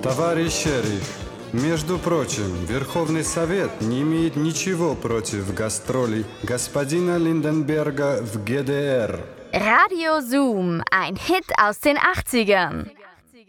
Товарищ шериф, между прочим, Верховный Совет не имеет ничего против гастролей господина Lindenberger в ГДР. Radio Zoom, ein Hit aus den 80ern.